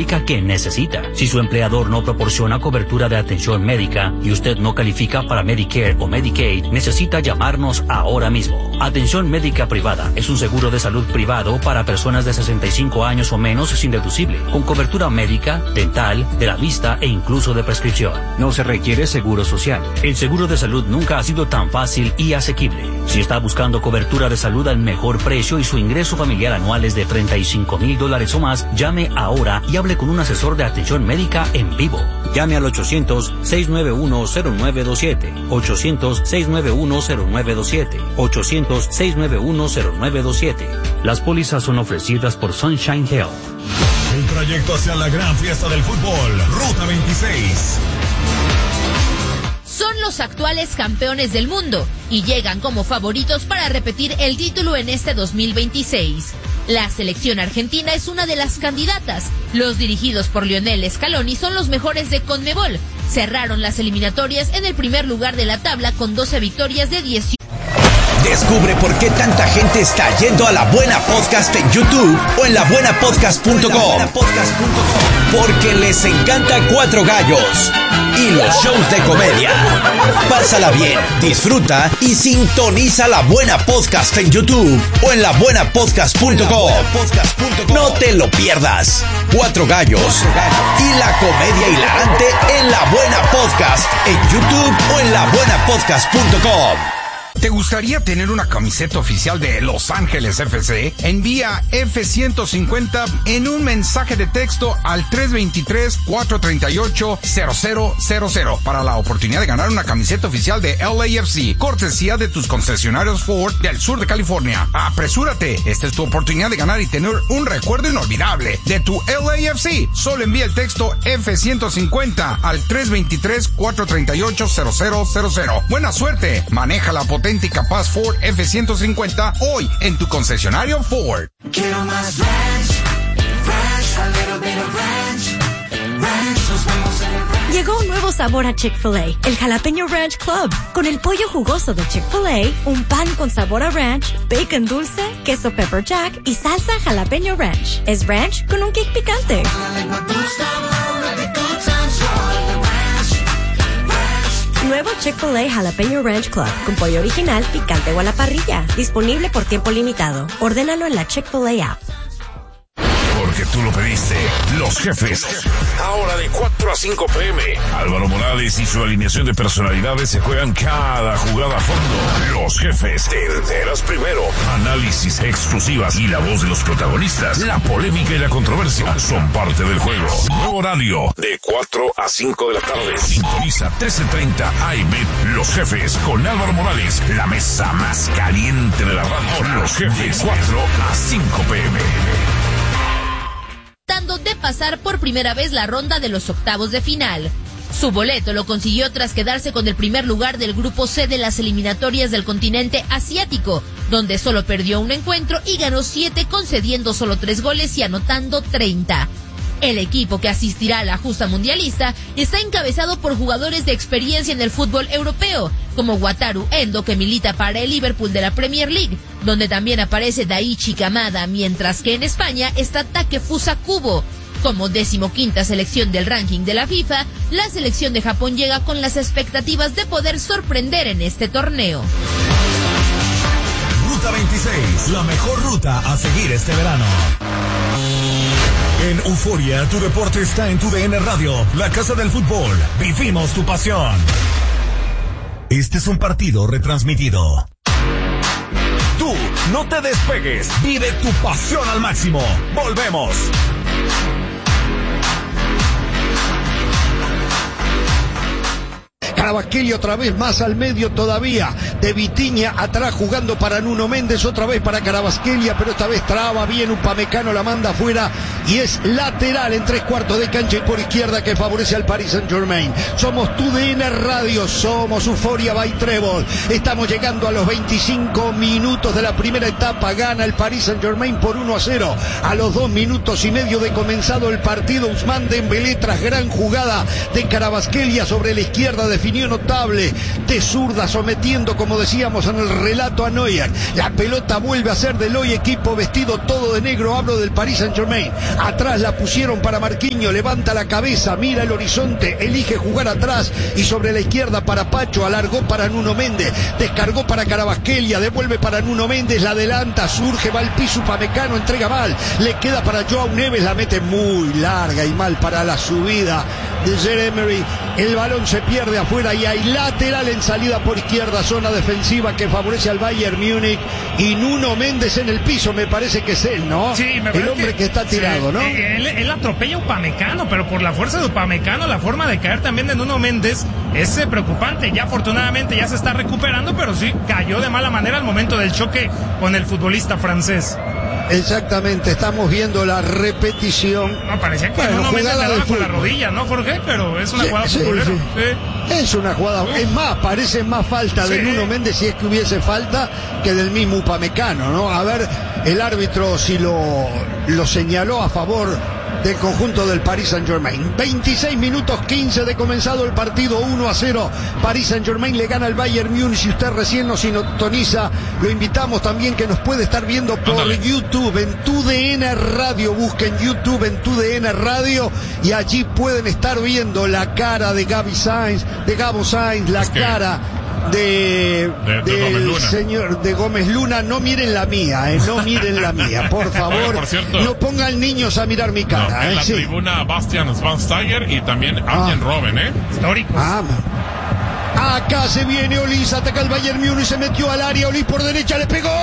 médica que necesita. Si su empleador no proporciona cobertura de atención médica y usted no califica para Medicare o Medicaid, necesita llamarnos ahora mismo. Atención médica privada es un seguro de salud privado para personas de 65 años o menos sin deducible, con cobertura médica, dental, de la vista e incluso de prescripción. No se requiere seguro social. El seguro de salud nunca ha sido tan fácil y asequible. Si está buscando cobertura de salud al mejor precio y su ingreso familiar anual es de $35,000 o más, llame ahora y hable con un asesor de atención médica en vivo. Llame al 800-691-0927, 800-691-0927, 800-691-0927. Las pólizas son ofrecidas por Sunshine Health. Un trayecto hacia la gran fiesta del fútbol, Ruta 26. Son los actuales campeones del mundo y llegan como favoritos para repetir el título en este 2026. La selección argentina es una de las candidatas. Los dirigidos por Lionel Scaloni son los mejores de CONMEBOL. Cerraron las eliminatorias en el primer lugar de la tabla con 12 victorias de 18. Descubre por qué tanta gente está yendo a La Buena Podcast en YouTube o en labuenapodcast.com. Porque les encanta Cuatro Gallos y los shows de comedia. Pásala bien, disfruta y sintoniza La Buena Podcast en YouTube o en labuenapodcast.com. No te lo pierdas. Cuatro Gallos y la comedia hilarante en La Buena Podcast en YouTube o en labuenapodcast.com. ¿Te gustaría tener una camiseta oficial de Los Ángeles FC? Envía F-150 en un mensaje de texto al 323-438-0000 para la oportunidad de ganar una camiseta oficial de LAFC, cortesía de tus concesionarios Ford del sur de California. ¡Apresúrate! Esta es tu oportunidad de ganar y tener un recuerdo inolvidable de tu LAFC. Solo envía el texto F-150 al 323-438-0000. ¡Buena suerte! Maneja la potente y capaz Ford F-150 hoy en tu concesionario Ford. Quiero más ranch, a little bit of ranch, nos vemos en el ranch. Llegó un nuevo sabor a Chick-fil-A, el Jalapeño Ranch Club, con el pollo jugoso de Chick-fil-A, un pan con sabor a ranch, bacon dulce, queso pepper jack y salsa jalapeño ranch. Es ranch con un kick picante. Nuevo Chick-fil-A Jalapeño Ranch Club, con pollo original, picante o a la parrilla. Disponible por tiempo limitado. Ordénalo en la Chick-fil-A app. Porque tú lo pediste. Los Jefes. Ahora de 4 a 5 p.m. Álvaro Morales y su alineación de personalidades se juegan cada jugada a fondo. Los Jefes. Te enteras primero. Análisis exclusivas y la voz de los protagonistas. La polémica y la controversia son parte del juego. Nuevo horario de 4 a 5 de la tarde. Sintoniza 13:30 AM. Los Jefes con Álvaro Morales. La mesa más caliente de la radio. Los Jefes. 4 a 5 p.m. De pasar por primera vez la ronda de los octavos de final. Su boleto lo consiguió tras quedarse con el primer lugar del grupo C de las eliminatorias del continente asiático, donde solo perdió un encuentro y ganó 7, concediendo solo 3 goles y anotando 30. El equipo que asistirá a la justa mundialista está encabezado por jugadores de experiencia en el fútbol europeo, como Wataru Endo, que milita para el Liverpool de la Premier League, donde también aparece Daichi Kamada, mientras que en España está Takefusa Kubo. Como 15ª selección del ranking de la FIFA, la selección de Japón llega con las expectativas de poder sorprender en este torneo. Ruta 26, la mejor ruta a seguir este verano. En Euforia, tu deporte está en tu DN Radio, la casa del fútbol. Vivimos tu pasión. Este es un partido retransmitido. Tú, no te despegues. Vive tu pasión al máximo. Volvemos. Carabasquelia otra vez más al medio todavía. De Vitinha atrás jugando para Nuno Méndez. Otra vez para Carabasquelia, pero esta vez traba bien. Upamecano la manda afuera y es lateral en 3/4 de cancha y por izquierda que favorece al Paris Saint-Germain. Somos tu DN Radio, somos Euforia by Trébol. Estamos llegando a los 25 minutos de la primera etapa. Gana el Paris Saint-Germain por 1-0. A los 2 minutos y medio de comenzado el partido, Ousmane Dembélé tras gran jugada de Carabasquelia sobre la izquierda definió dominio notable de zurda, sometiendo, como decíamos en el relato, a Neuer. La pelota vuelve a ser del hoy equipo vestido todo de negro, hablo del Paris Saint-Germain. Atrás la pusieron para Marquinhos, levanta la cabeza, mira el horizonte, elige jugar atrás y sobre la izquierda para Pacho, alargó para Nuno Méndez, descargó para Carabasquelia, devuelve para Nuno Méndez, la adelanta, surge, va al piso, Upamecano entrega mal, le queda para Joao Neves, la mete muy larga y mal para la subida de Zaïre-Emery. El balón se pierde afuera y hay lateral en salida por izquierda, zona defensiva que favorece al Bayern Múnich, y Nuno Méndez en el piso, me parece que es él, ¿no? Sí, me el hombre que está tirado, sí, ¿no? Él atropella a Upamecano, pero por la fuerza de Upamecano, la forma de caer también de Nuno Méndez es preocupante. Ya afortunadamente ya se está recuperando, pero sí cayó de mala manera al momento del choque con el futbolista francés. Exactamente, estamos viendo la repetición. No, parecía que Nuno Méndez le daba con la rodilla, ¿no, Jorge? Pero es una jugada futbolera. Sí. Es una jugada, es más, parece más falta de Nuno Méndez, si es que hubiese falta, que del mismo Upamecano, ¿no? A ver, el árbitro si lo señaló a favor del conjunto del Paris Saint-Germain. 26 minutos 15 de comenzado el partido, 1-0. Paris Saint-Germain le gana al Bayern Múnich. Si usted recién nos sintoniza, lo invitamos también que nos puede estar viendo por YouTube, en TUDN Radio. Busquen YouTube en TUDN Radio y allí pueden estar viendo la cara de Gabo Sainz, la cara del señor de Gómez Luna. No miren la mía, no miren la mía, por favor. Oye, por cierto, no pongan niños a mirar mi cara. En la tribuna Bastian Schweinsteiger y también Arjen Robben, históricos. Acá se viene Olís, ataca el Bayern Múnich, se metió al área, Olís por derecha, le pegó.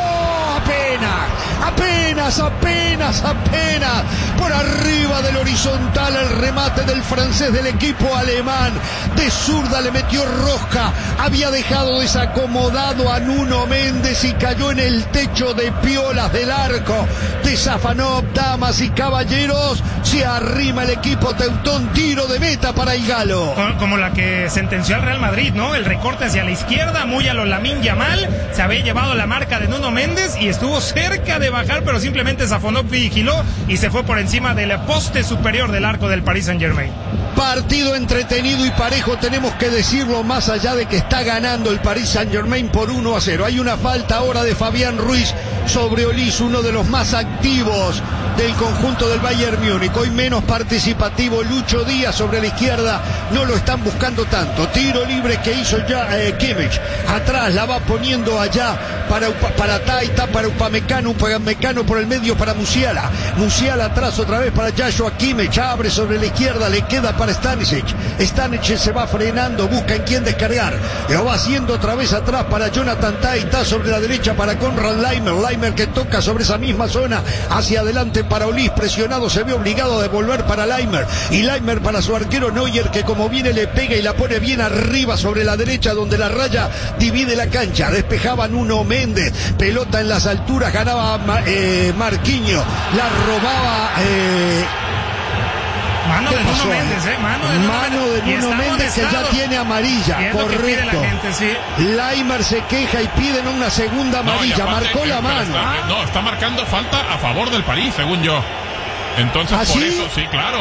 Apenas por arriba del horizontal el remate del francés del equipo alemán, de zurda le metió rosca, había dejado desacomodado a Nuno Méndez y cayó en el techo de piolas del arco de Safanov. Damas y caballeros, se arrima el equipo teutón, tiro de meta para el galo. Como la que sentenció al Real Madrid, ¿no? El recorte hacia la izquierda, muy a lo Lamine Yamal, se había llevado la marca de Nuno Méndez y estuvo cerca de bajar, pero simplemente Safanov vigiló y se fue por encima del poste superior del arco del Paris Saint-Germain. Partido entretenido y parejo, tenemos que decirlo, más allá de que está ganando el Paris Saint-Germain por 1-0. Hay una falta ahora de Fabián Ruiz sobre Olís, uno de los más activos del conjunto del Bayern Múnich. Hoy menos participativo, Lucho Díaz sobre la izquierda, no lo están buscando tanto. Tiro libre que hizo ya Kimmich. Atrás la va poniendo allá para Taita, para Upamecano por el medio para Musiala. Musiala atrás otra vez para Joshua Kimmich, abre sobre la izquierda, le queda para Stanisic. Stanisic se va frenando, busca en quién descargar. Lo va haciendo otra vez atrás para Jonathan Taita, sobre la derecha para Konrad Laimer que toca sobre esa misma zona, hacia adelante para Olís, presionado, se ve obligado a devolver para Laimer, y Laimer para su arquero Neuer, que como viene le pega y la pone bien arriba sobre la derecha, donde la raya divide la cancha. Despejaba Nuno Méndez, pelota en las alturas, ganaba Marquinhos, la robaba mano de Nuno Méndez, mano de Nuno Méndez, que ya tiene amarilla, correcto. Laimer se queja y piden una segunda amarilla, marcó la mano. Está marcando falta a favor del París, según yo. Entonces por eso, sí, claro.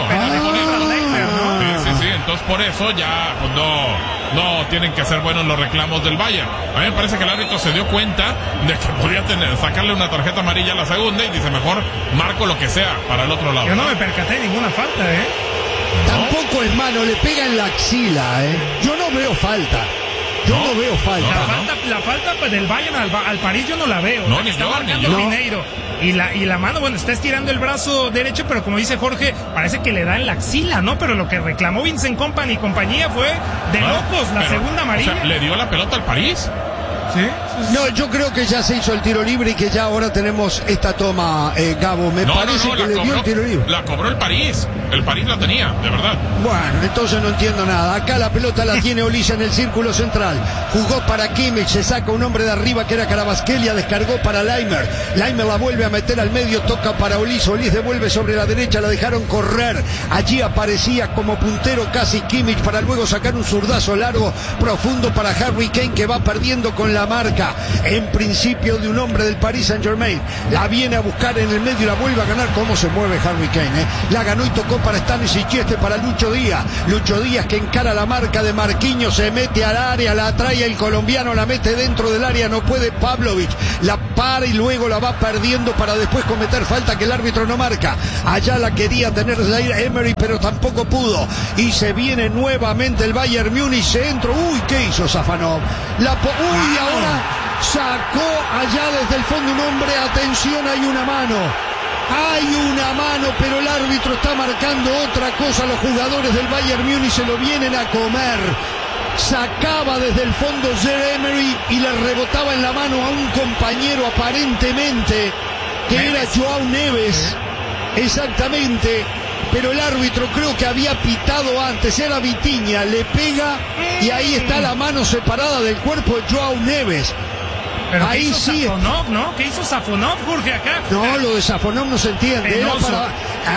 Sí, entonces por eso ya pues, no tienen que ser buenos los reclamos del Bayern. A mí me parece que el árbitro se dio cuenta de que podía sacarle una tarjeta amarilla a la segunda y dice, mejor marco lo que sea para el otro lado. Yo no me percaté de ninguna falta, Tampoco es mano, le pega en la axila, Yo no veo falta. No veo falta. La falta del Bayern al París yo no la veo. No, ni está yo, marcando ni yo. Mineiro. Y la mano, bueno, está estirando el brazo derecho, pero como dice Jorge, parece que le da en la axila, ¿no? Pero lo que reclamó Vincent Kompany y compañía fue de locos, la segunda amarilla. O sea, ¿le dio la pelota al París? ¿Sí? No, yo creo que ya se hizo el tiro libre y que ya ahora tenemos esta toma, Gabo. Me parece que le dio el tiro libre. La cobró el París. El París la tenía, de verdad. Bueno, entonces no entiendo nada. Acá la pelota la tiene Olís en el círculo central. Jugó para Kimmich, se saca un hombre de arriba que era Carabasquelia, descargó para Laimer. Laimer la vuelve a meter al medio, toca para Olís. Olís devuelve sobre la derecha, la dejaron correr. Allí aparecía como puntero casi Kimmich para luego sacar un zurdazo largo, profundo para Harry Kane, que va perdiendo con la la marca, en principio de un hombre del Paris Saint-Germain. La viene a buscar en el medio y la vuelve a ganar. ¿Cómo se mueve Harry Kane? La ganó y tocó para Stanisic y para Lucho Díaz. Lucho Díaz que encara la marca de Marquinhos, se mete al área, la trae el colombiano, la mete dentro del área, no puede Pavlovic, la para y luego la va perdiendo para después cometer falta que el árbitro no marca. Allá la quería tener Zaire Emery, pero tampoco pudo. Y se viene nuevamente el Bayern Múnich, centro. Uy, ¿qué hizo Safanov? Ahora sacó allá desde el fondo un hombre. Atención, hay una mano. Hay una mano, pero el árbitro está marcando otra cosa. Los jugadores del Bayern Múnich se lo vienen a comer. Sacaba desde el fondo Zaire Emery y le rebotaba en la mano a un compañero aparentemente que era Joao Neves. Exactamente. Pero el árbitro creo que había pitado antes, era Vitinha, le pega y ahí está la mano separada del cuerpo de Joao Neves. Pero ahí ¿qué hizo sí. Safonov, no? ¿Qué hizo Safonov, Jorge, acá? No, lo de Safonov no se entiende. Era para,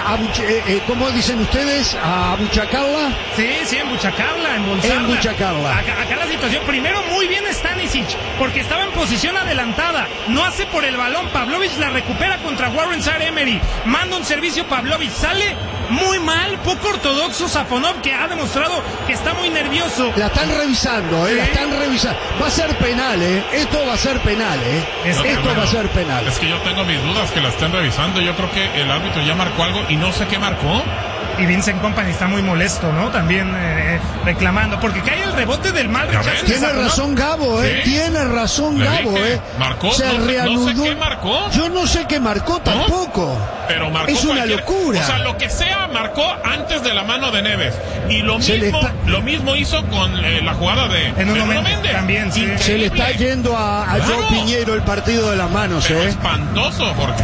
¿cómo dicen ustedes? ¿A buchacarla? Sí, embuchacarla, embolsarla. Embuchacarla. Acá la situación, primero muy bien Stanisic, porque estaba en posición adelantada, no hace por el balón, Pavlovic la recupera contra Warren Zaire-Emery, manda un servicio Pavlovic, sale muy mal, poco ortodoxo Safonov, que ha demostrado que está muy nervioso. La están revisando, ¿Sí? La están revisando. Va a ser penal, Esto va a ser penal, Esto va a ser penal. Es que yo tengo mis dudas que la estén revisando. Yo creo que el árbitro ya marcó algo y no sé qué marcó. Y Vincent Kompany está muy molesto, ¿no? También reclamando, porque cae el rebote del mal rechazo. Tiene razón Gabo, ¿Sí? Tiene razón Gabo, Marcó, se reanudó. no sé qué marcó. Yo no sé qué marcó tampoco. Pero marcó es una locura. O sea, lo que sea marcó antes de la mano de Neves. Y lo mismo hizo con la jugada de Nuno Méndez. También, sí. Se le está yendo a Joao Piñeiro el partido de las manos, Pero espantoso, Jorge.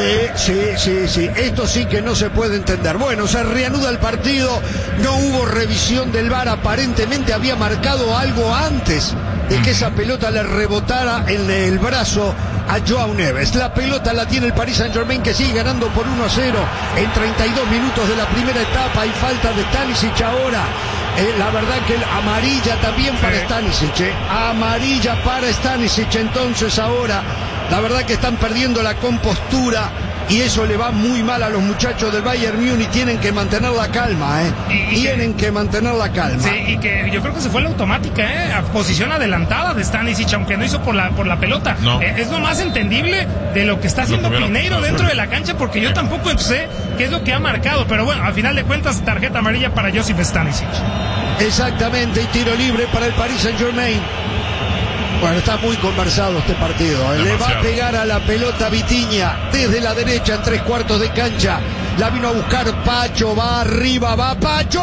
Sí. Esto sí que no se puede entender. Bueno, se reanuda el partido. No hubo revisión del VAR. Aparentemente había marcado algo antes de que esa pelota le rebotara en el brazo a Joao Neves. La pelota la tiene el Paris Saint-Germain, que sigue ganando por 1-0 en 32 minutos de la primera etapa. Hay falta de Stanisic ahora. La verdad que amarilla también para Stanisic. Amarilla para Stanisic. Entonces ahora la verdad que están perdiendo la compostura y eso le va muy mal a los muchachos del Bayern Múnich. Tienen que mantener la calma, tienen que mantener la calma. Sí, y que yo creo que se fue la automática, a posición adelantada de Stanisic, aunque no hizo por la pelota. No. Es lo más entendible de lo que está haciendo Piñeiro dentro de la cancha, porque yo tampoco sé qué es lo que ha marcado, pero bueno, al final de cuentas, tarjeta amarilla para Josip Stanisic. Exactamente, y tiro libre para el Paris Saint-Germain. Bueno, está muy conversado este partido. Le va a pegar a la pelota Vitinha desde la derecha en 3/4 de cancha. La vino a buscar Pacho, va arriba, va Pacho.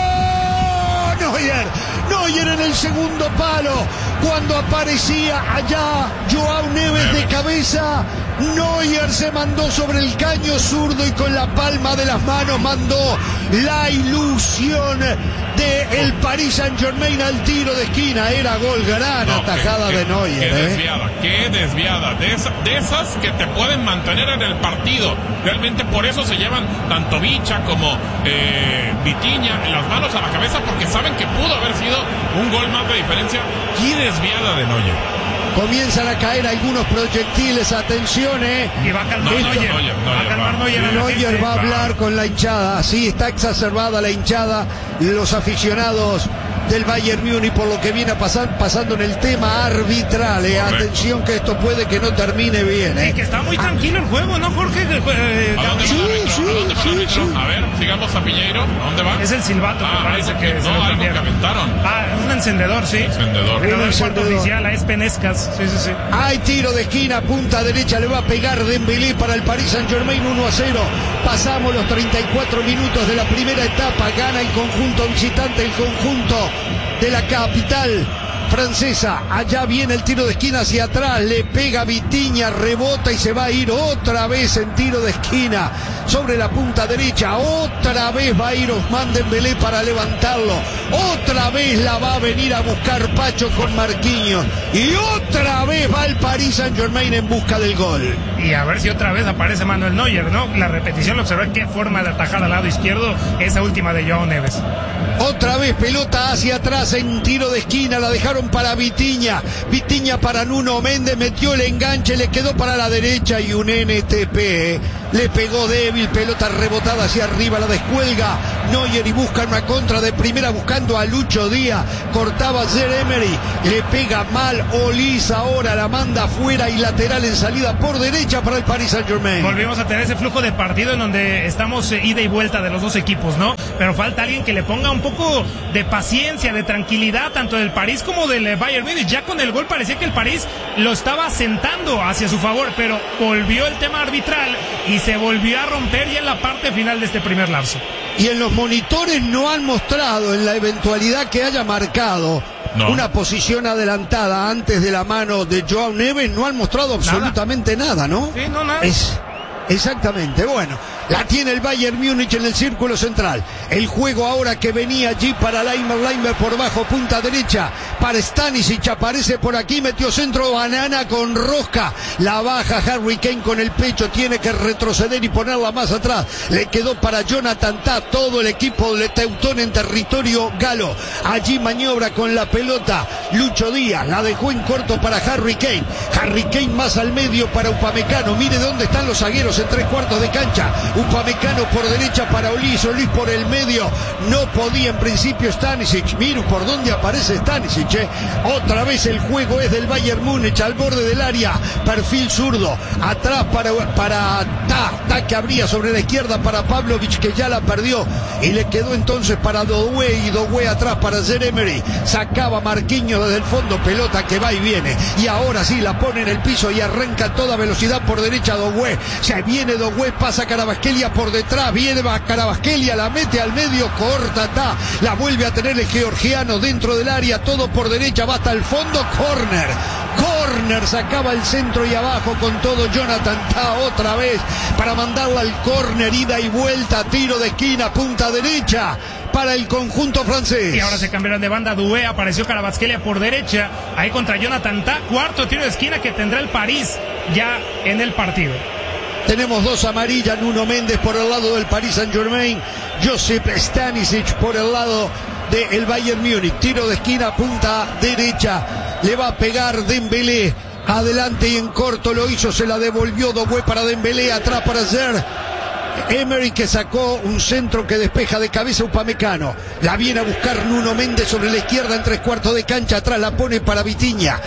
Neuer en el segundo palo. Cuando aparecía allá Joao Neves de cabeza, Neuer se mandó sobre el caño zurdo y con la palma de las manos mandó la ilusión del Paris Saint-Germain al tiro de esquina. Era gol, gran atajada de Neuer. Qué desviada. De esas que te pueden mantener en el partido. Realmente por eso se llevan tanto Vicha como Vitinha en las manos a la cabeza, porque saben que pudo haber sido un gol más de diferencia. Qué desviada de Neuer. Comienzan a caer algunos proyectiles, atención, Y va a calmar Neuer. Neuer va a hablar con la hinchada. Sí, está exacerbada la hinchada, los aficionados del Bayern Múnich por lo que viene pasando en el tema arbitral. Atención que esto puede que no termine bien. Y que está muy tranquilo el juego, ¿no, Jorge? Sí. A ver, sigamos a Piñeiro. ¿A dónde va? Es el silbato, me parece que se lo algo cambiaron. que aventaron. Un encendedor, sí. Encendedor. Pero el cuarto oficial, a Espenescas. Sí. Hay tiro de esquina, punta derecha, le va a pegar Dembélé para el Paris Saint-Germain, 1-0. Pasamos los 34 minutos de la primera etapa. Gana el conjunto visitante, el conjunto de la capital francesa. Allá viene el tiro de esquina hacia atrás, le pega Vitinha, rebota y se va a ir otra vez en tiro de esquina sobre la punta derecha. Otra vez va a ir Ousmane Dembélé para levantarlo. Otra vez la va a venir a buscar Pacho con Marquinhos. Y otra vez va el Paris Saint-Germain en busca del gol. Y a ver si otra vez aparece Manuel Neuer, ¿no? La repetición lo observé, qué forma de atajar al lado izquierdo, esa última de Joao Neves. Otra vez pelota hacia atrás en tiro de esquina, la dejaron tocaron para Vitinha para Nuno Méndez, metió el enganche, le quedó para la derecha y un NTP le pegó débil, pelota rebotada hacia arriba, la descuelga Neuer y busca una contra de primera buscando a Lucho Díaz, cortaba Zaire-Emery, le pega mal Olise, ahora la manda afuera y lateral en salida por derecha para el Paris Saint-Germain. Volvimos a tener ese flujo de partido en donde estamos ida y vuelta de los dos equipos, ¿no? Pero falta alguien que le ponga un poco de paciencia, de tranquilidad, tanto del París como del Bayern Múnich. Ya con el gol parecía que el París lo estaba sentando hacia su favor, pero volvió el tema arbitral y se volvió a romper ya en la parte final de este primer lapso. Y en los monitores no han mostrado, en la eventualidad que haya marcado una posición adelantada antes de la mano de Joao Neves, no han mostrado absolutamente nada, ¿no? Sí, no, nada. Exactamente, bueno, la tiene el Bayern Múnich en el círculo central. El juego ahora que venía allí para Leimer por bajo, punta derecha, para Stanisic, aparece por aquí, metió centro, banana con rosca, la baja Harry Kane con el pecho, tiene que retroceder y ponerla más atrás, le quedó para Jonathan Tah, todo el equipo de Teutón en territorio galo, allí maniobra con la pelota Lucho Díaz, la dejó en corto para Harry Kane más al medio para Upamecano, mire dónde están los zagueros en 3/4 de cancha, Upamecano por derecha para Olise por el medio, no podía en principio Stanisic, mire por dónde aparece Stanisic, otra vez el juego es del Bayern Múnich al borde del área, perfil zurdo, atrás para Tah que abría sobre la izquierda para Pavlovic que ya la perdió y le quedó entonces para Doué y Doué atrás para Zaire-Emery, sacaba Marquinhos desde el fondo, pelota que va y viene y ahora sí la pone en el piso y arranca a toda velocidad por derecha Doué, se viene Doué, pasa Kvaratskhelia por detrás, viene Kvaratskhelia, la mete al medio, corta Tah, la vuelve a tener el georgiano dentro del área, todo por derecha, va hasta el fondo, corner, sacaba el centro y abajo con todo Jonathan Tah otra vez para mandarla al corner, ida y vuelta, tiro de esquina, punta derecha para el conjunto francés. Y ahora se cambiaron de banda, Doué, apareció Kvaratskhelia por derecha, ahí contra Jonathan Tah, cuarto tiro de esquina que tendrá el París ya en el partido. Tenemos dos amarillas, Nuno Méndez por el lado del Paris Saint-Germain, Josip Stanisic por el lado del Bayern Múnich. Tiro de esquina, punta derecha, le va a pegar Dembélé, adelante y en corto lo hizo, se la devolvió Doué para Dembélé, atrás para Zaire-Emery que sacó un centro que despeja de cabeza Upamecano, la viene a buscar Nuno Méndez sobre la izquierda en 3/4 de cancha, atrás la pone para Vitinha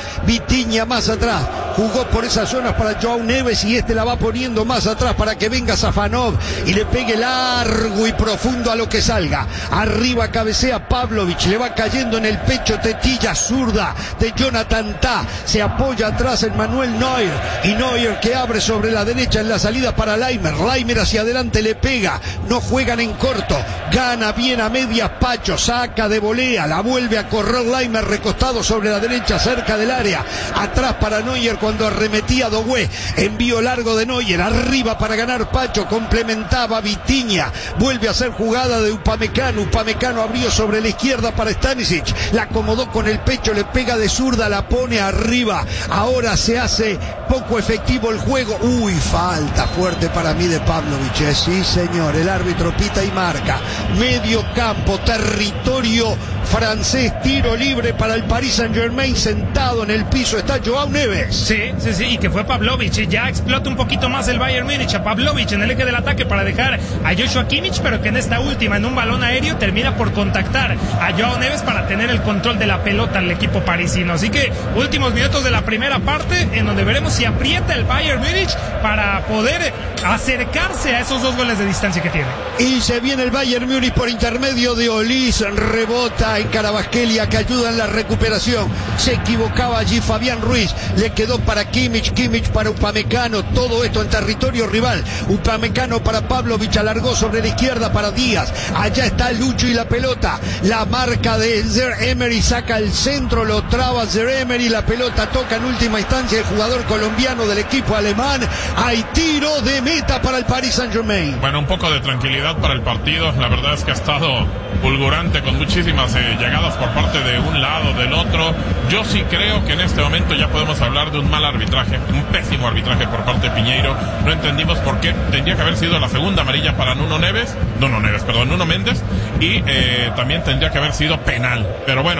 más atrás, jugó por esas zonas para Joao Neves y la va poniendo más atrás para que venga Safanov y le pegue largo y profundo a lo que salga, arriba cabecea Pavlovic, le va cayendo en el pecho tetilla zurda de Jonathan Tah, se apoya atrás en Manuel Neuer y Neuer que abre sobre la derecha en la salida para Leimer hacia adelante le pega, no juegan en corto, gana bien a medias Pacho, saca de volea, la vuelve a correr Leimer recostado sobre la derecha cerca del área, atrás para Neuer cuando arremetía Doué, envío largo de Neuer, arriba para ganar Pacho, complementaba Vitinha, vuelve a hacer jugada de Upamecano abrió sobre la izquierda para Stanisic, la acomodó con el pecho, le pega de zurda, la pone arriba, ahora se hace poco efectivo el juego, falta fuerte para mí de Pavlovic, sí señor, el árbitro pita y marca, medio campo, territorio francés, tiro libre para el Paris Saint-Germain, sentado en el piso está Joao Neves. Sí, y que fue Pavlovic, ya explota un poquito más el Bayern Múnich, a Pavlovic en el eje del ataque para dejar a Joshua Kimmich, pero que en esta última, en un balón aéreo, termina por contactar a Joao Neves para tener el control de la pelota al equipo parisino, así que últimos minutos de la primera parte, en donde veremos si aprieta el Bayern Múnich para poder acercarse a esos 2 goles de distancia que tiene. Y se viene el Bayern Múnich por intermedio de Olise, rebota en Kvaratskhelia que ayuda en la recuperación, se equivocaba allí Fabián Ruiz, le quedó para Kimmich para Upamecano, todo esto en territorio rival, Upamecano para Pavlovic, alargó sobre la izquierda para Díaz, allá está Lucho y la pelota, la marca de Zaire-Emery, saca el centro, lo traba Zaire-Emery, la pelota toca en última instancia el jugador colombiano del equipo alemán, hay tiro de meta para el Paris Saint-Germain. Bueno, un poco de tranquilidad para el partido, la verdad es que ha estado fulgurante con muchísimas llegadas por parte de un lado, del otro. Yo sí creo que en este momento ya podemos hablar de un mal arbitraje, un pésimo arbitraje por parte de Piñeiro. No entendimos por qué tendría que haber sido la segunda amarilla para Nuno Méndez, y también tendría que haber sido penal. Pero bueno,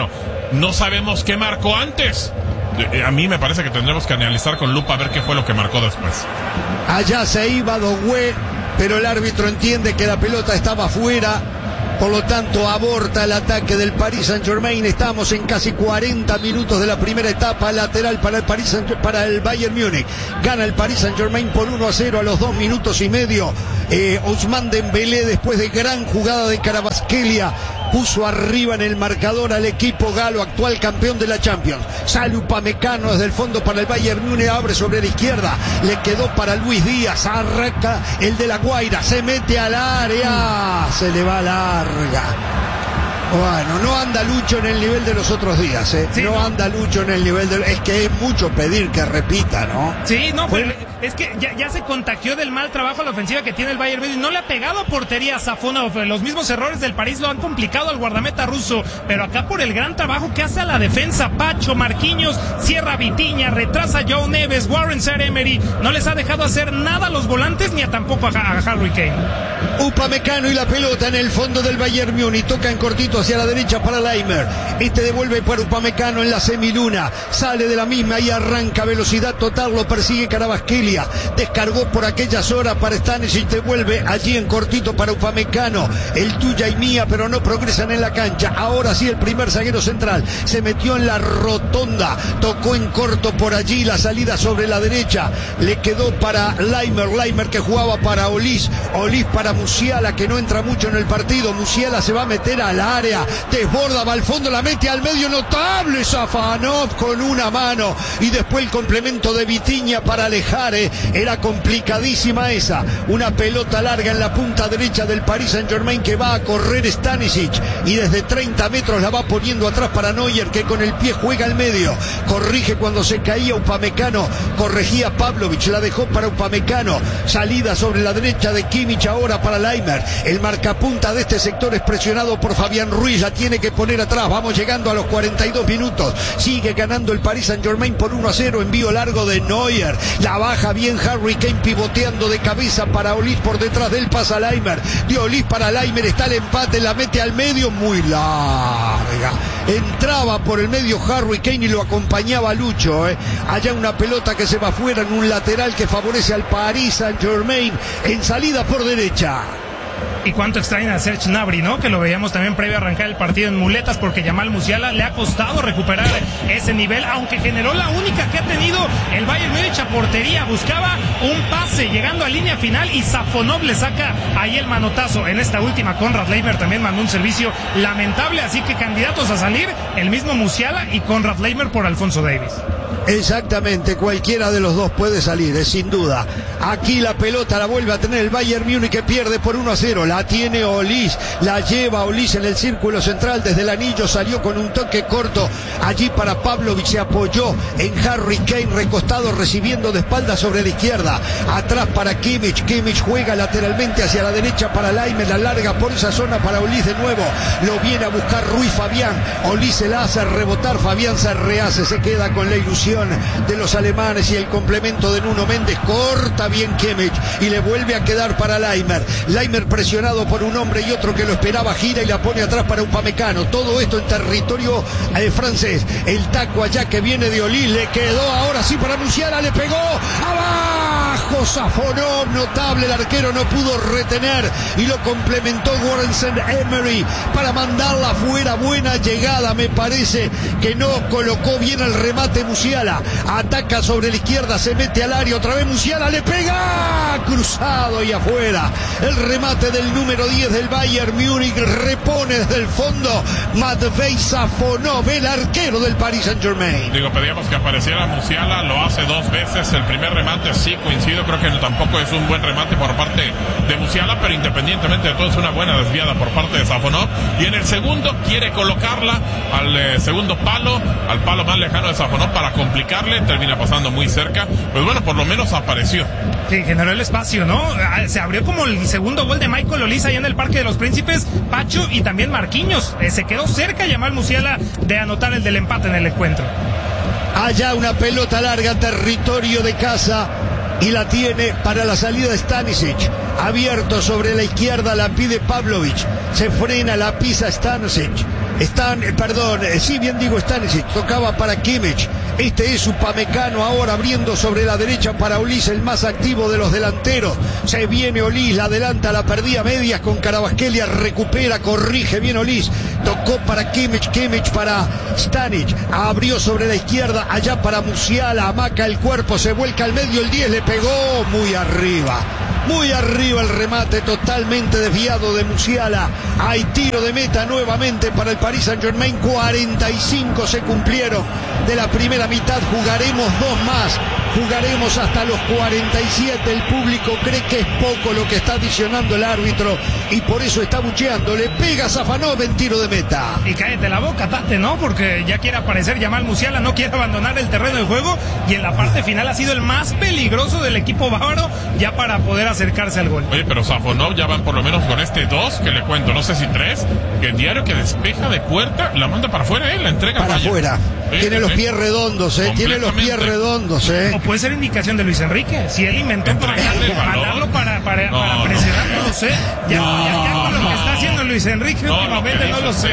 no sabemos qué marcó antes. A mí me parece que tendremos que analizar con lupa a ver qué fue lo que marcó después. Allá se iba Doué, pero el árbitro entiende que la pelota estaba fuera, por lo tanto aborta el ataque del Paris Saint-Germain. Estamos en casi 40 minutos de la primera etapa, lateral para el Bayern Múnich. Gana el Paris Saint-Germain por 1-0 a los 2 minutos y medio. Ousmane Dembélé, después de gran jugada de Kvaratskhelia, puso arriba en el marcador al equipo galo, actual campeón de la Champions. Sale Upamecano desde el fondo para el Bayern Múnich, abre sobre la izquierda, le quedó para Luis Díaz, arranca el de la Guaira, se mete al área, se le va larga. Bueno, no anda Lucho en el nivel de los otros días, ¿eh? Sí, no anda Lucho en el nivel de... Es que es mucho pedir que repita, ¿no? Sí, no, pero es que ya se contagió del mal trabajo a la ofensiva que tiene el Bayern Múnich. No le ha pegado a portería a Safonov. Los mismos errores del París lo han complicado al guardameta ruso. Pero acá por el gran trabajo que hace a la defensa, Pacho, Marquinhos, cierra Vitinha, retrasa a Joe Neves, Warren Zaïre-Emery. No les ha dejado hacer nada a los volantes ni tampoco a Harry Kane. Upamecano y la pelota en el fondo del Bayern Múnich. Toca en cortito hacia la derecha para Leimer. Este devuelve para Upamecano en la semiluna. Sale de la misma y arranca velocidad total. Lo persigue Kvaratskhelia. Descargó por aquellas horas para Stanisic. Devuelve allí en cortito para Upamecano. El tuya y mía, pero no progresan en la cancha. Ahora sí el primer zaguero central. Se metió en la rotonda. Tocó en corto por allí. La salida sobre la derecha. Le quedó para Leimer. Leimer que jugaba para Olís. Olís para Musiala, que no entra mucho en el partido. Musiala se va a meter al área, desborda, va al fondo, la mete al medio, notable Safonov con una mano, y después el complemento de Vitinha para alejar, era complicadísima esa, una pelota larga en la punta derecha del Paris Saint-Germain que va a correr Stanisic, y desde 30 metros la va poniendo atrás para Neuer, que con el pie juega al medio, corrige cuando se caía Upamecano, corregía Pavlovic, la dejó para Upamecano, salida sobre la derecha de Kimmich ahora para Leimer, el marcapunta de este sector es presionado por Fabián Ruiz, la tiene que poner atrás. Vamos llegando a los 42 minutos, sigue ganando el Paris Saint-Germain por 1-0, envío largo de Neuer, la baja bien Harry Kane pivoteando de cabeza para Olís, por detrás del pasa Leimer, de Olís para Leimer, está el empate, la mete al medio, muy larga, entraba por el medio Harry Kane y lo acompañaba Lucho, allá una pelota que se va afuera en un lateral que favorece al Paris Saint-Germain en salida por derecha. Y cuánto extraña a Serge Gnabry, ¿no? Que lo veíamos también previo a arrancar el partido en muletas, porque Yamal Musiala le ha costado recuperar ese nivel, aunque generó la única que ha tenido el Bayern Múnich a portería. Buscaba un pase llegando a línea final y Safonov le saca ahí el manotazo. En esta última, Konrad Leimer también mandó un servicio lamentable, así que candidatos a salir, el mismo Musiala y Konrad Leimer por Alphonso Davies. Exactamente, cualquiera de los dos puede salir, sin duda. Aquí la pelota la vuelve a tener el Bayern Múnich, que pierde por 1-0. La tiene Olís, la lleva Olís en el círculo central desde el anillo, salió con un toque corto allí para Pavlovic, se apoyó en Harry Kane recostado, recibiendo de espalda sobre la izquierda, atrás para Kimmich. Kimmich juega lateralmente hacia la derecha para Leimer, la larga por esa zona para Olís de nuevo, lo viene a buscar Ruiz Fabián, Olís se la hace rebotar, Fabián se rehace, se queda con la ilusión de los alemanes y el complemento de Nuno Méndez, corta bien Kimmich y le vuelve a quedar para Leimer. Leimer presionado por un hombre y otro que lo esperaba, gira y la pone atrás para Upamecano. Todo esto en territorio francés. El taco allá que viene de Olís, le quedó ahora sí para Musiala, le pegó abajo Safonov, notable, el arquero no pudo retener y lo complementó Warren Zaïre-Emery para mandarla afuera. Buena llegada, me parece que no colocó bien el remate Musiala. Ataca sobre la izquierda, se mete al área, otra vez Musiala, le pega cruzado y afuera. El remate del número 10 del Bayern Múnich, repone desde el fondo Matvei Safonov, el arquero del Paris Saint-Germain. Pedíamos que apareciera Musiala, lo hace 2 veces. El primer remate sí coincido, creo que tampoco es un buen remate por parte de Musiala, pero independientemente de todo es una buena desviada por parte de Safonov. Y en el segundo quiere colocarla al segundo palo, al palo más lejano de Safonov para complicarle, termina pasando muy cerca. Pues bueno, por lo menos apareció. Sí, generó el espacio, ¿no? Se abrió como el segundo gol de Michael Olise allá en el Parque de los Príncipes, Pacho y también Marquinhos. Se quedó cerca Yamal Musiala de anotar el del empate en el encuentro. Allá una pelota larga, territorio de casa, y la tiene para la salida de Stanisic. abierto sobre la izquierda, la pide Pavlovic, se frena, la pisa Stanisic. Stanisic, tocaba para Kimmich. Este es Upamecano ahora abriendo sobre la derecha para Olis, el más activo de los delanteros. Se viene Olis, la adelanta, la perdía medias con Kvaratskhelia, recupera, corrige bien Olis. Tocó para Kimmich para Stanic, abrió sobre la izquierda, allá para Musiala, amaca el cuerpo, se vuelca al medio, el 10 le pegó muy arriba el remate totalmente desviado de Musiala. Hay tiro de meta nuevamente para el Paris Saint-Germain. 45 se cumplieron de la primera mitad, jugaremos 2 más, jugaremos hasta los 47. El público cree que es poco lo que está adicionando el árbitro y por eso está bucheando. Le pega Safanov en tiro de meta. Y cállate la boca, Tate, ¿no? Porque ya quiere aparecer Yamal Musiala, no quiere abandonar el terreno de juego y en la parte final ha sido el más peligroso del equipo bávaro ya para poder acercarse al gol. Oye, pero Safonov ya van por lo menos con este 2, que le cuento, no sé si 3, que el diario que despeja de puerta, la manda para afuera, la entrega para afuera. Tiene los pies redondos, tiene los pies redondos, O puede ser indicación de Luis Enrique, si él inventó para mandarlo para presionar, no lo sé. Ya con lo que está haciendo Luis Enrique últimamente no lo sé.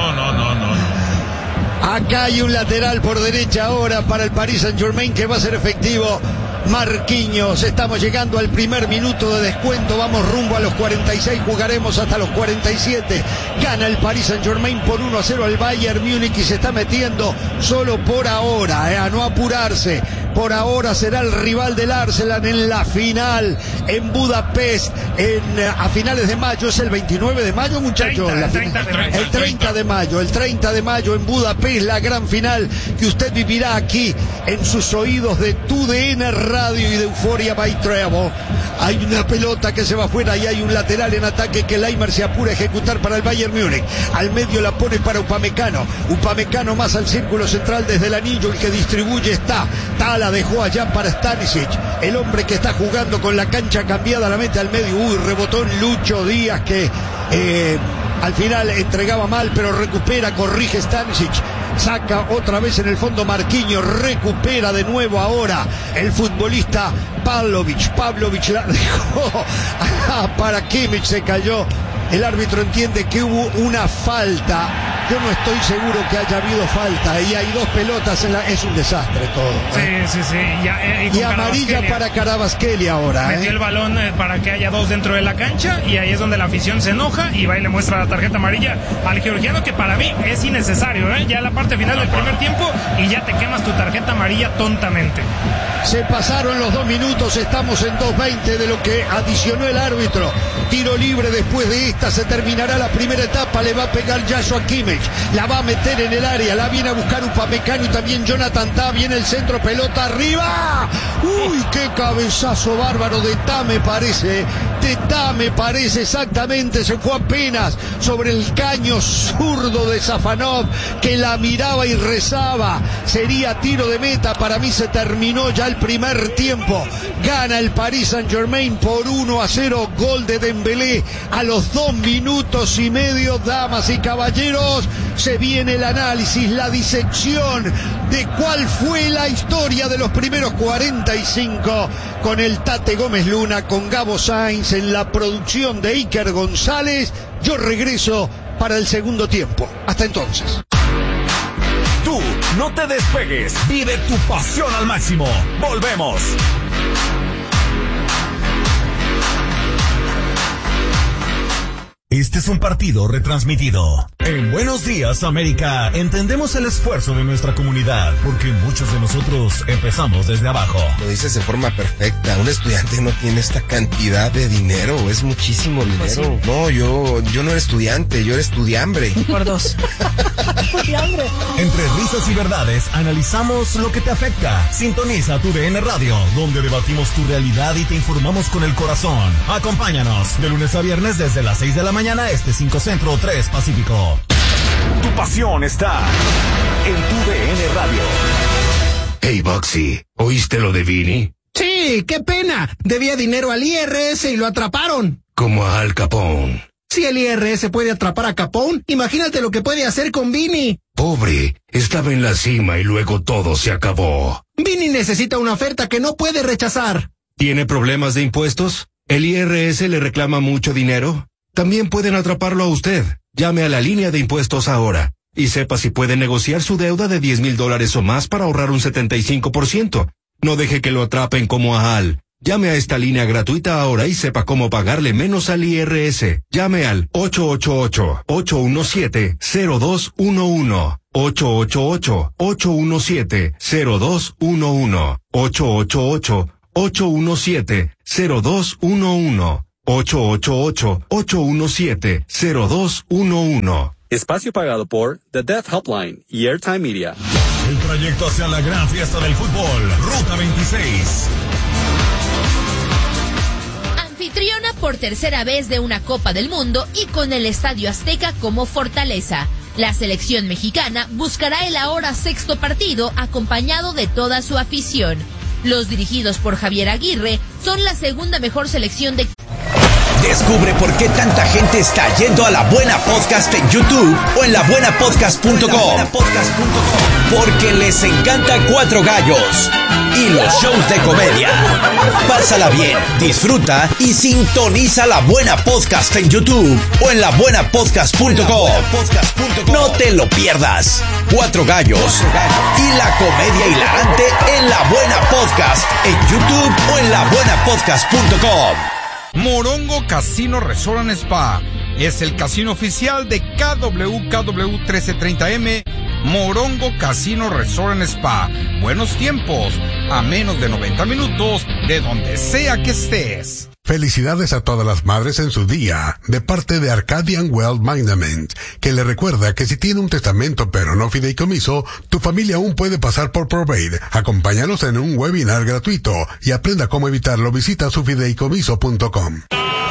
Acá hay un lateral por derecha ahora para el Paris Saint-Germain que va a ser efectivo. Marquinhos, estamos llegando al primer minuto de descuento, vamos rumbo a los 46, jugaremos hasta los 47. Gana el Paris Saint-Germain por 1-0 al Bayern Múnich y se está metiendo solo por ahora, a no apurarse. Por ahora será el rival del Arsenal en la final en Budapest a finales de mayo. Es el 29 de mayo, muchachos. El 30 de mayo en Budapest, la gran final que usted vivirá aquí en sus oídos de TUDN Radio y de Euphoria by Treble. Hay una pelota que se va afuera y hay un lateral en ataque que Leimer se apura a ejecutar para el Bayern Múnich. Al medio la pone para Upamecano más al círculo central desde el anillo, el que distribuye está. La dejó allá para Stanisic, el hombre que está jugando con la cancha cambiada, la mete al medio. Rebotó en Lucho Díaz que al final entregaba mal, pero recupera, corrige Stanisic. Saca otra vez en el fondo Marquinhos, recupera de nuevo ahora el futbolista Pavlovic la dejó para Kimmich, se cayó. El árbitro entiende que hubo una falta. Yo no estoy seguro que haya habido falta. Y hay 2 pelotas es un desastre todo. Sí. Y amarilla para Kvaratskhelia ahora. Metió el balón para que haya 2 dentro de la cancha y ahí es donde la afición se enoja y va y le muestra la tarjeta amarilla al georgiano, que para mí es innecesario, ya en la parte final del primer tiempo y ya te quemas tu tarjeta amarilla tontamente. Se pasaron los 2 minutos, estamos en 2:20 de lo que adicionó el árbitro. Tiro libre después de esta, se terminará la primera etapa, le va a pegar Joshua Kimmich, la va a meter en el área, la viene a buscar Upamecano y también Jonathan Tah, viene el centro, pelota arriba. Uy, qué cabezazo bárbaro de Tah me parece, exactamente, se fue apenas sobre el caño zurdo de Safanov, que la miraba y rezaba. Sería tiro de meta, para mí se terminó ya el primer tiempo. Gana el Paris Saint-Germain por 1-0, gol de Dembélé a los 2 minutos y medio. Damas y caballeros, se viene el análisis, la disección de cuál fue la historia de los primeros 45 con el Tate Gómez Luna, con Gabo Sainz en la producción de Iker González. Yo regreso para el segundo tiempo. Hasta entonces. Tú no te despegues, vive tu pasión al máximo. Volvemos. Este es un partido retransmitido. En Buenos Días, América, entendemos el esfuerzo de nuestra comunidad, porque muchos de nosotros empezamos desde abajo. Lo dices de forma perfecta. Un estudiante no tiene esta cantidad de dinero, es muchísimo dinero. Pues sí. No, yo no era estudiante, yo era estudiambre. Por 2. Estudiambre. Entre risas y verdades, analizamos lo que te afecta. Sintoniza TUDN Radio, donde debatimos tu realidad y te informamos con el corazón. Acompáñanos de lunes a viernes desde las 6 de la mañana, 5 Centro, 3 Pacífico. Tu pasión está en TUDN Radio. Hey, Boxy, ¿oíste lo de Vini? Sí, qué pena. Debía dinero al IRS y lo atraparon. Como a Al Capone. Si el IRS puede atrapar a Capone, imagínate lo que puede hacer con Vini. Pobre, estaba en la cima y luego todo se acabó. Vini necesita una oferta que no puede rechazar. ¿Tiene problemas de impuestos? ¿El IRS le reclama mucho dinero? También pueden atraparlo a usted. Llame a la línea de impuestos ahora y sepa si puede negociar su deuda de $10,000 o más para ahorrar un 75%. No deje que lo atrapen como a Al. Llame a esta línea gratuita ahora y sepa cómo pagarle menos al IRS. Llame al 888-817-0211. 888-817-0211. 888-817-0211. 888-817-0211. Espacio pagado por The Deaf Helpline y Airtime Media. El trayecto hacia la gran fiesta del fútbol, Ruta 26. Anfitriona por tercera vez de una Copa del Mundo y con el Estadio Azteca como fortaleza. La selección mexicana buscará el ahora sexto partido acompañado de toda su afición. Los dirigidos por Javier Aguirre son la segunda mejor selección de... Descubre por qué tanta gente está yendo a La Buena Podcast en YouTube o en labuenapodcast.com. Porque les encanta Cuatro Gallos y los shows de comedia. Pásala bien, disfruta y sintoniza La Buena Podcast en YouTube o en labuenapodcast.com. No te lo pierdas. Cuatro Gallos y la comedia hilarante en La Buena Podcast en YouTube o en labuenapodcast.com. Morongo Casino Resort and Spa es el casino oficial de KWKW 1330M. Morongo Casino Resort and Spa. Buenos tiempos, a menos de 90 minutos de donde sea que estés. Felicidades a todas las madres en su día, de parte de Arcadian Wealth Management, que le recuerda que si tiene un testamento pero no fideicomiso, tu familia aún puede pasar por Probate. Acompáñalos en un webinar gratuito y aprenda cómo evitarlo. Visita sufideicomiso.com.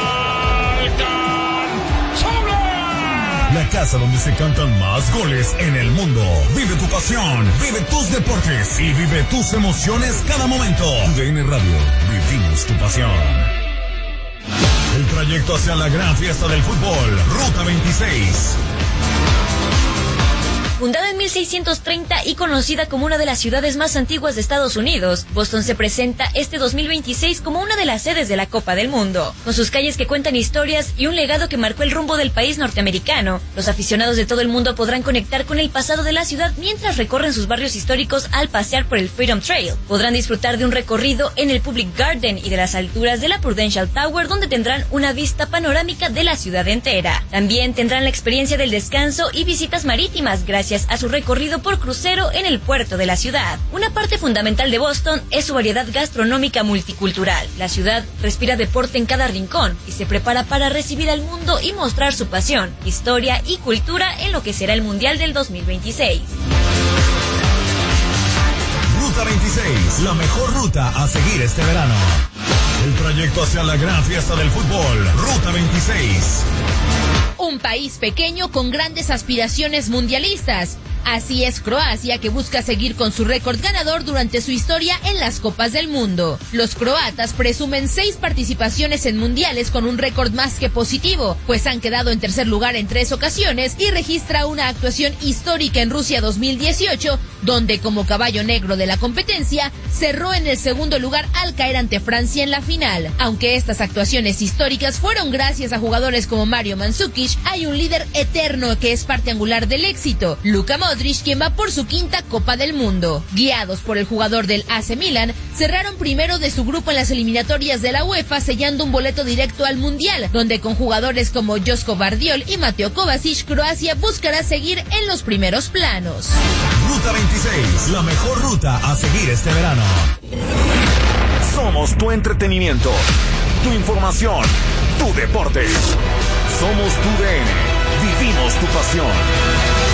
La casa donde se cantan más goles en el mundo. Vive tu pasión, vive tus deportes y vive tus emociones cada momento. TUDN Radio, vivimos tu pasión. El trayecto hacia la gran fiesta del fútbol, Ruta 26. Fundada en 1630 y conocida como una de las ciudades más antiguas de Estados Unidos, Boston se presenta este 2026 como una de las sedes de la Copa del Mundo. Con sus calles que cuentan historias y un legado que marcó el rumbo del país norteamericano, los aficionados de todo el mundo podrán conectar con el pasado de la ciudad mientras recorren sus barrios históricos al pasear por el Freedom Trail. Podrán disfrutar de un recorrido en el Public Garden y de las alturas de la Prudential Tower, donde tendrán una vista panorámica de la ciudad entera. También tendrán la experiencia del descanso y visitas marítimas gracias a su recorrido por crucero en el puerto de la ciudad. Una parte fundamental de Boston es su variedad gastronómica multicultural. La ciudad respira deporte en cada rincón y se prepara para recibir al mundo y mostrar su pasión, historia y cultura en lo que será el Mundial del 2026. Ruta 26, la mejor ruta a seguir este verano. El trayecto hacia la gran fiesta del fútbol, Ruta 26. Un país pequeño con grandes aspiraciones mundialistas. Así es Croacia, que busca seguir con su récord ganador durante su historia en las Copas del Mundo. Los croatas presumen 6 participaciones en mundiales con un récord más que positivo, pues han quedado en tercer lugar en 3 ocasiones y registra una actuación histórica en Rusia 2018, donde como caballo negro de la competencia cerró en el segundo lugar al caer ante Francia en la final. Aunque estas actuaciones históricas fueron gracias a jugadores como Mario Mandzukic, hay un líder eterno que es parte angular del éxito, Luka Modric, quien va por su 5ª Copa del Mundo. Guiados por el jugador del AC Milan, cerraron primero de su grupo en las eliminatorias de la UEFA, sellando un boleto directo al Mundial, donde con jugadores como Josko Vardiol y Mateo Kovacic, Croacia buscará seguir en los primeros planos. Ruta 26, la mejor ruta a seguir este verano. Somos tu entretenimiento, tu información, tu deporte. Somos tu DN. Vivimos tu pasión.